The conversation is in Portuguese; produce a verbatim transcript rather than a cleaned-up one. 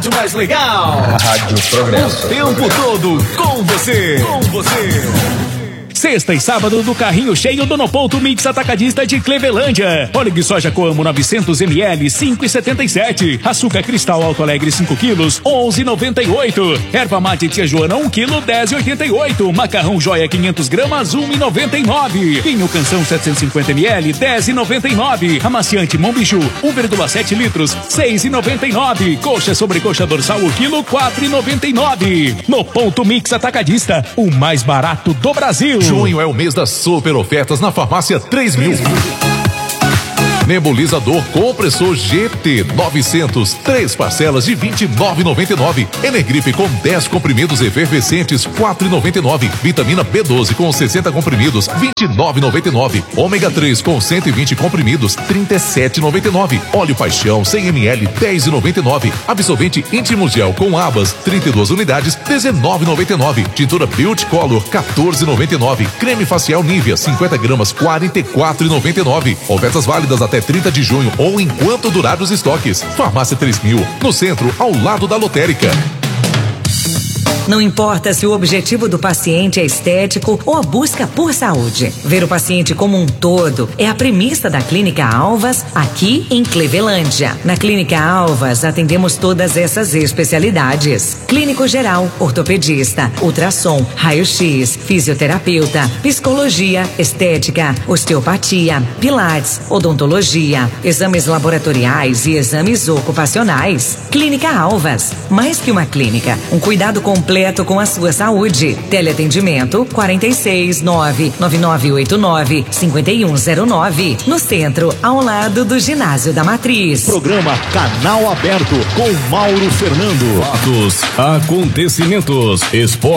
rádio mais legal. A Rádio Progresso. O tempo todo com você. Com você. Sexta e sábado do carrinho cheio do No Ponto Mix Atacadista de Clevelândia. Óleo de soja Coamo novecentos mililitros, cinco e setenta e sete. Açúcar Cristal Alto Alegre cinco quilos, onze e noventa e oito. Erva mate Tia Joana um quilo, dez e oitenta e oito. Macarrão Joia quinhentos gramas, um e noventa e nove. Vinho Canção setecentos e cinquenta mililitros, dez e noventa e nove. Amaciante Monbiju um vírgula sete litros, seis e noventa e nove. Coxa sobre coxa dorsal o quilo, quatro e noventa e nove. No Ponto Mix Atacadista, o mais barato do Brasil. Junho é o mês das super ofertas na Farmácia três mil. Nebulizador compressor G T novecentos, três parcelas de vinte e nove reais e noventa e nove. Energripe com dez comprimidos efervescentes, quatro reais e noventa e nove. Vitamina B doze com sessenta comprimidos, vinte e nove reais e noventa e nove. Ômega três com cento e vinte comprimidos, trinta e sete reais e noventa e nove. Óleo Paixão cem mililitros, dez reais e noventa e nove. Absorvente íntimo gel com abas, trinta e duas unidades, dezenove reais e noventa e nove. Tintura Beauty Color, quatorze reais e noventa e nove. Creme facial Nivea, cinquenta gramas, quarenta e quatro reais e noventa e nove. Ofertas válidas até trinta de junho ou enquanto durar os estoques. Farmácia três mil, no centro, ao lado da lotérica. Não importa se o objetivo do paciente é estético ou a busca por saúde. Ver o paciente como um todo é a premissa da Clínica Alvas, aqui em Clevelândia. Na Clínica Alvas, atendemos todas essas especialidades: clínico geral, ortopedista, ultrassom, raio-x, fisioterapeuta, psicologia, estética, osteopatia, pilates, odontologia, exames laboratoriais e exames ocupacionais. Clínica Alvas, mais que uma clínica, um cuidado completo com a sua saúde. Teleatendimento quarenta e seis, nove nove nove oito nove, cinco um zero nove. No centro, ao lado do Ginásio da Matriz. Programa Canal Aberto com Mauro Fernando. Fatos, acontecimentos, esporte.